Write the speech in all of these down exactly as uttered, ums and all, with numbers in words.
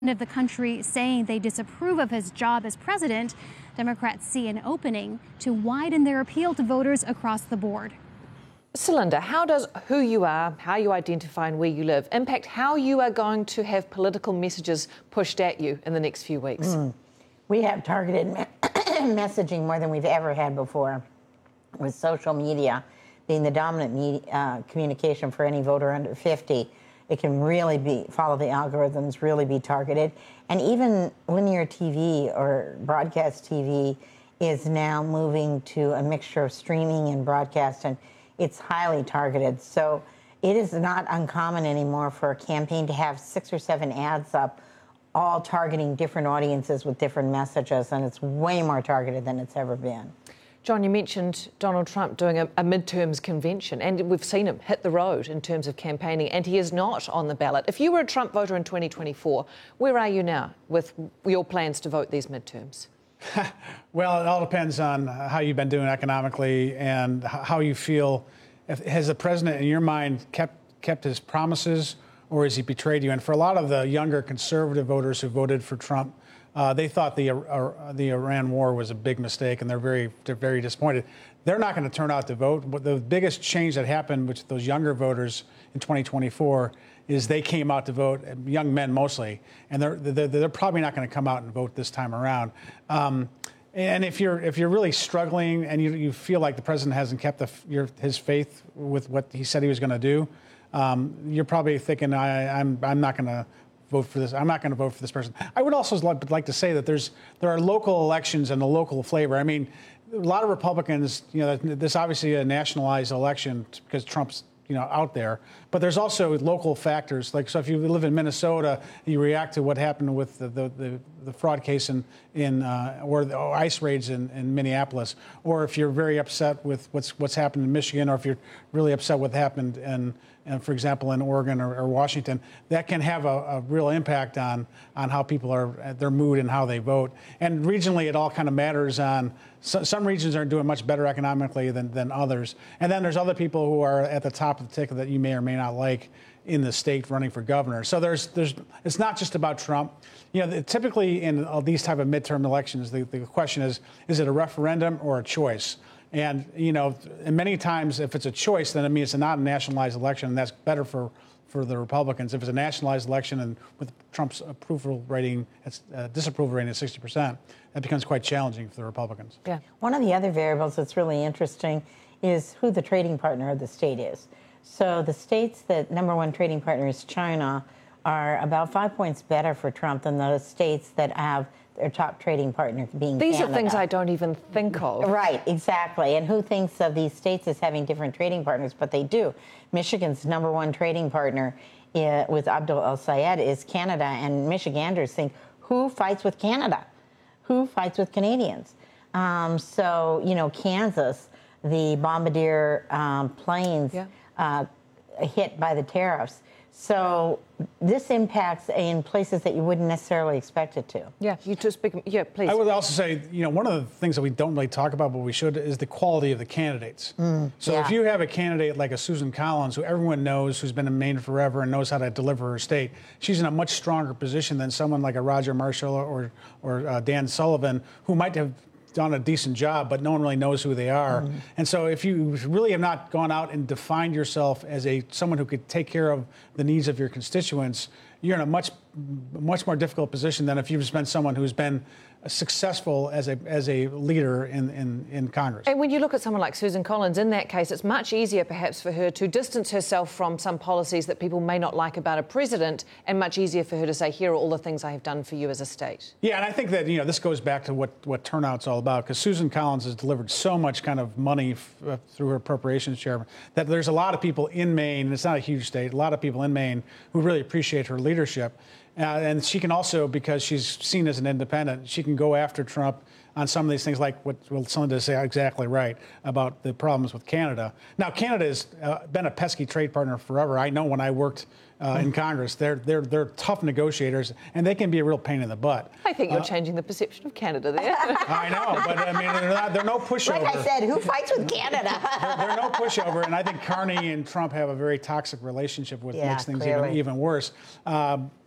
of the country saying they disapprove of his job as president, Democrats see an opening to widen their appeal to voters across the board. Celinda, how does who you are, how you identify and where you live impact how you are going to have political messages pushed at you in the next few weeks? Mm. We have targeted me- messaging more than we've ever had before, with social media being the dominant media, uh, communication for any voter under fifty. It can really be, follow the algorithms, really be targeted. And even linear T V or broadcast T V is now moving to a mixture of streaming and broadcast, and it's highly targeted. So it is not uncommon anymore for a campaign to have six or seven ads up, all targeting different audiences with different messages, and it's way more targeted than it's ever been. John, you mentioned Donald Trump doing a, a midterms convention, and we've seen him hit the road in terms of campaigning, and he is not on the ballot. If you were a Trump voter in twenty twenty-four, where are you now with your plans to vote these midterms? Well, it all depends on how you've been doing economically and how you feel. Has the president, in your mind, kept kept his promises, or has he betrayed you? And for a lot of the younger conservative voters who voted for Trump, Uh, they thought the uh, the Iran war was a big mistake, and they're very they're very disappointed. They're not going to turn out to vote. But the biggest change that happened with those younger voters in twenty twenty-four is they came out to vote, young men mostly, and they're they're, they're probably not going to come out and vote this time around. Um, and if you're if you're really struggling and you you feel like the president hasn't kept the, your, his faith with what he said he was going to do, um, you're probably thinking I, I'm I'm not going to vote for this. I'm not going to vote for this person. I would also like to say that there's there are local elections and a local flavor. I mean, a lot of Republicans, you know, this obviously a nationalized election because Trump's, you know, out there. But there's also local factors. Like, so if you live in Minnesota, you react to what happened with the the, the, the fraud case in in uh, or the ICE raids in, in Minneapolis, or if you're very upset with what's what's happened in Michigan, or if you're really upset what happened in, and for example, in Oregon or, or Washington, that can have a, a real impact on on how people are, their mood and how they vote. And regionally, it all kind of matters on, so, some regions are doing much better economically than, than others. And then there's other people who are at the top of the ticket that you may or may not like in the state running for governor. So there's, there's, it's not just about Trump. You know, typically in these type of midterm elections, the, the question is, is it a referendum or a choice? And, you know, and many times if it's a choice, then it means it's not a nationalized election, and that's better for, for the Republicans. If it's a nationalized election and with Trump's approval rating, it's, uh, disapproval rating at sixty percent, that becomes quite challenging for the Republicans. Yeah. One of the other variables that's really interesting is who the trading partner of the state is. So the states that number one trading partner is China are about five points better for Trump than the states that have their top trading partner being These Canada. are things I don't even think of. Right, exactly. And who thinks of these states as having different trading partners? But they do. Michigan's number one trading partner uh, with Abdul El-Sayed is Canada, and Michiganders think, who fights with Canada? Who fights with Canadians? Um, so, you know, Kansas, the Bombardier um, planes yeah. uh, hit by the tariffs. So this impacts in places that you wouldn't necessarily expect it to. Yeah, you just speak. Yeah, please. I would also say, you know, one of the things that we don't really talk about, but we should, is the quality of the candidates. Mm, so yeah. if you have a candidate like a Susan Collins, who everyone knows, who's been in Maine forever and knows how to deliver her state, she's in a much stronger position than someone like a Roger Marshall or or uh, Dan Sullivan, who might have done a decent job, but no one really knows who they are. Mm-hmm. And so if you really have not gone out and defined yourself as a someone who could take care of the needs of your constituents, you're in a much, much more difficult position than if you've been someone who's been successful as a as a leader in, in, in Congress. And when you look at someone like Susan Collins, in that case, it's much easier perhaps for her to distance herself from some policies that people may not like about a president, and much easier for her to say, here are all the things I have done for you as a state. Yeah, and I think that, you know, this goes back to what, what turnout's all about, because Susan Collins has delivered so much kind of money f- uh, through her appropriations chairman that there's a lot of people in Maine, and it's not a huge state, a lot of people in Maine who really appreciate her leadership. Uh, and she can also, because she's seen as an independent, she can go after Trump on some of these things, like what well, Celinda is exactly right about the problems with Canada. Now, Canada has uh, been a pesky trade partner forever. I know when I worked uh, in Congress, they're they're they're tough negotiators, and they can be a real pain in the butt. I think you're uh, changing the perception of Canada there. I know, but I mean, they're, not, they're no pushover. Like I said, who fights with Canada? they're, they're no pushover, and I think Carney and Trump have a very toxic relationship, which yeah, makes things clearly. even even worse. Um,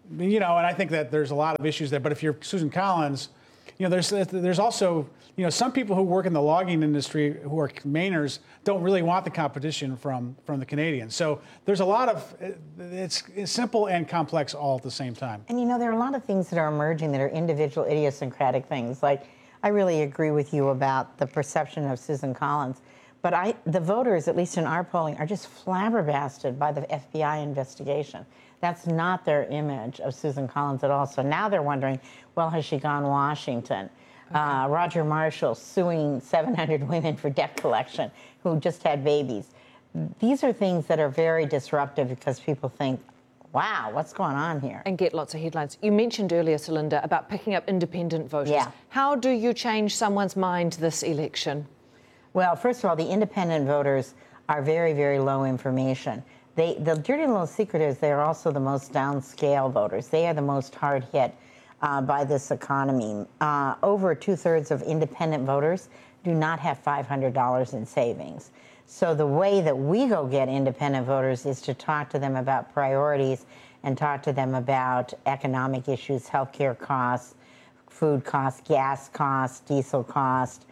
You know, and I think that there's a lot of issues there. But if you're Susan Collins, you know, there's there's also, you know, some people who work in the logging industry who are Mainers don't really want the competition from from the Canadians. So there's a lot of, it's, it's simple and complex all at the same time. And you know, there are a lot of things that are emerging that are individual idiosyncratic things. Like, I really agree with you about the perception of Susan Collins. But I, the voters, at least in our polling, are just flabbergasted by the F B I investigation. That's not their image of Susan Collins at all. So now they're wondering, well, has she gone Washington? Okay. Uh, Roger Marshall suing seven hundred women for debt collection who just had babies. These are things that are very disruptive because people think, wow, what's going on here? And get lots of headlines. You mentioned earlier, Celinda, about picking up independent voters. Yeah. How do you change someone's mind this election? Well, first of all, the independent voters are very, very low information. They, the dirty little secret is they're also the most downscale voters. They are the most hard hit uh, by this economy. Uh, over two-thirds of independent voters do not have five hundred dollars in savings. So the way that we go get independent voters is to talk to them about priorities and talk to them about economic issues, healthcare costs, food costs, gas costs, diesel costs,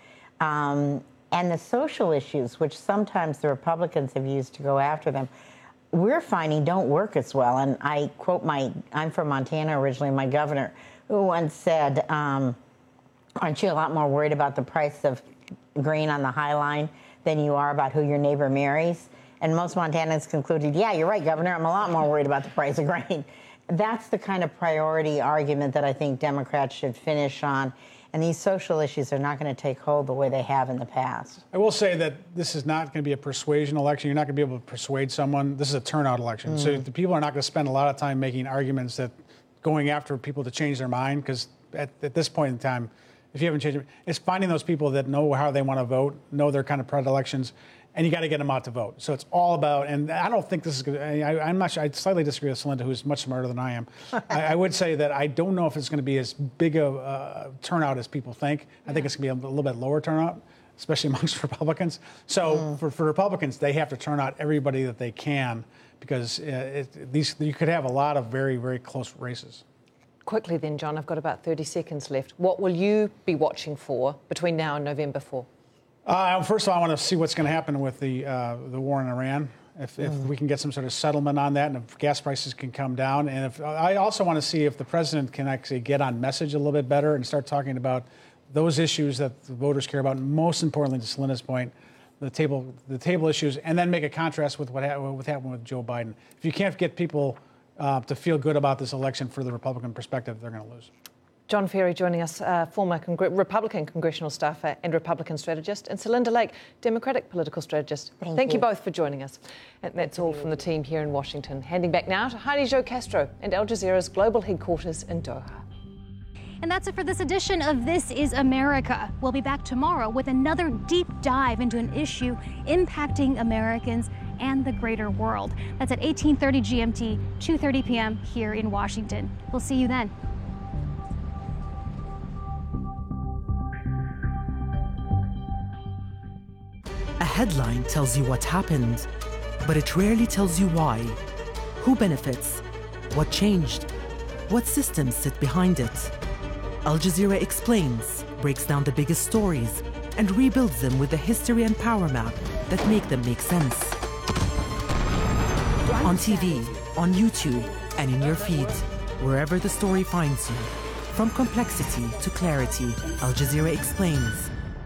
um, and the social issues, which sometimes the Republicans have used to go after them, we're finding don't work as well. And I quote my, I'm from Montana originally, my governor, who once said, um, aren't you a lot more worried about the price of grain on the High Line than you are about who your neighbor marries? And most Montanans concluded, yeah, you're right, Governor, I'm a lot more worried about the price of grain. That's the kind of priority argument that I think Democrats should finish on. And these social issues are not going to take hold the way they have in the past. I will say that this is not going to be a persuasion election. You're not going to be able to persuade someone. This is a turnout election. Mm. So the people are not going to spend a lot of time making arguments that going after people to change their mind, because at, at this point in time, if you haven't changed it, it's finding those people that know how they want to vote, know their kind of predilections, and you got to get them out to vote. So it's all about, and I don't think this is going to, I, I'm not sure, I slightly disagree with Celinda, who's much smarter than I am. I, I would say that I don't know if it's going to be as big a uh, turnout as people think. I think it's going to be a little bit lower turnout, especially amongst Republicans. So mm. for, for Republicans, they have to turn out everybody that they can, because uh, it, these you could have a lot of very, very close races. Quickly then, John, I've got about thirty seconds left. What will you be watching for between now and November fourth? Uh, first of all, I want to see what's going to happen with the uh, the war in Iran. If, if mm. we can get some sort of settlement on that, and if gas prices can come down, and if I also want to see if the president can actually get on message a little bit better and start talking about those issues that the voters care about. And most importantly, to Celinda's point, the table the table issues, and then make a contrast with what, ha- what happened with Joe Biden. If you can't get people uh, to feel good about this election for the Republican perspective, they're going to lose. John Ferry joining us, uh, former Congre- Republican congressional staffer and Republican strategist, and Celinda Lake, Democratic political strategist. Thank, Thank you. you both for joining us. And that's all from the team here in Washington. Handing back now to Heidi Jo Castro and Al Jazeera's global headquarters in Doha. And that's it for this edition of This is America. We'll be back tomorrow with another deep dive into an issue impacting Americans and the greater world. That's at eighteen thirty G M T, two thirty p m here in Washington. We'll see you then. A headline tells you what happened, but it rarely tells you why. Who benefits? What changed? What systems sit behind it? Al Jazeera Explains breaks down the biggest stories and rebuilds them with the history and power map that make them make sense. On T V, on YouTube, and in your feed, wherever the story finds you. From complexity to clarity, Al Jazeera Explains.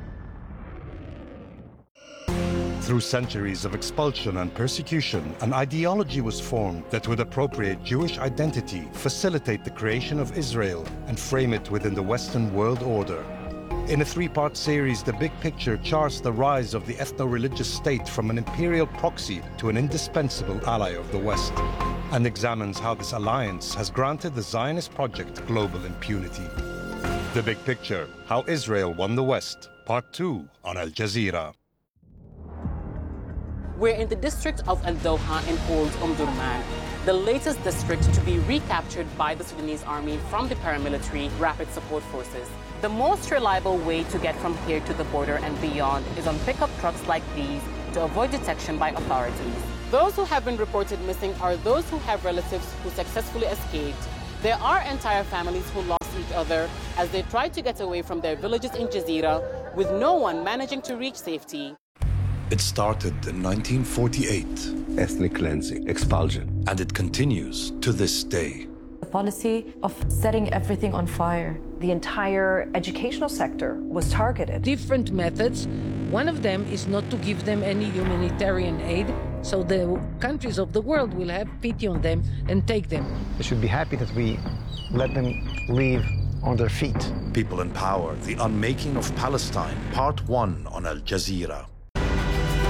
Through centuries of expulsion and persecution, an ideology was formed that would appropriate Jewish identity, facilitate the creation of Israel, and frame it within the Western world order. In a three-part series, The Big Picture charts the rise of the ethno-religious state from an imperial proxy to an indispensable ally of the West, and examines how this alliance has granted the Zionist project global impunity. The Big Picture, How Israel Won the West, Part two on Al Jazeera. We're in the district of Al Doha in Old Umm Durman, the latest district to be recaptured by the Sudanese army from the paramilitary Rapid Support Forces. The most reliable way to get from here to the border and beyond is on pickup trucks like these to avoid detection by authorities. Those who have been reported missing are those who have relatives who successfully escaped There are entire families who lost each other as they tried to get away from their villages in Jazeera, with no one managing to reach safety. It started in nineteen forty-eight. Ethnic cleansing, expulsion. And it continues to this day. The policy of setting everything on fire. The entire educational sector was targeted. Different methods. One of them is not to give them any humanitarian aid, so the countries of the world will have pity on them and take them. They should be happy that we let them leave on their feet. People in Power, The Unmaking of Palestine, Part one on Al Jazeera.